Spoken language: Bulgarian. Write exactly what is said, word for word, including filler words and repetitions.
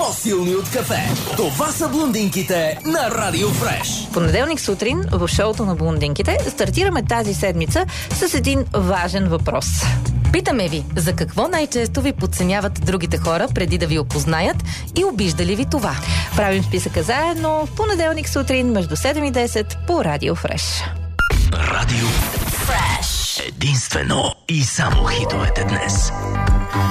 по-силни от кафе. Това са блондинките на Радио Фреш. Понеделник сутрин в шоуто на блондинките стартираме тази седмица с един важен въпрос. Питаме ви, за какво най-често ви подценяват другите хора преди да ви опознаят и обижда ли ви това? Правим списъка заедно в понеделник сутрин между седем и десет по Радио Фреш. Радио Фреш. Единствено и само хитовете днес.